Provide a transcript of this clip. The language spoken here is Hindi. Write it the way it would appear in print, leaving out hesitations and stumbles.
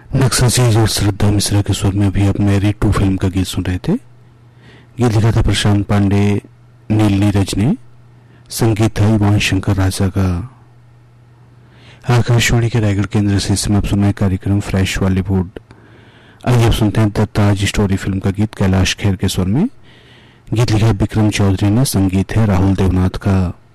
नक्सलचीज और श्रद्धा मिश्रा के स्वर में अभी आप मैरी 2 फिल्म का गीत सुन रहे थे। ये लिखा था प्रशांत पांडे, नील नीरज ने। संगीत था युवन शंकर राजा का। आकाशवाणी के रायगढ़ केंद्र से इसमें आप सुन रहे कार्यक्रम फ्रेश बॉलीवुड। आइए आप सुनते हैं द ताज स्टोरी फिल्म का गीत कैलाश खेर के स्वर में। गीत लिखा है विक्रम चौधरी ने, संगीत है राहुल देवनाथ का।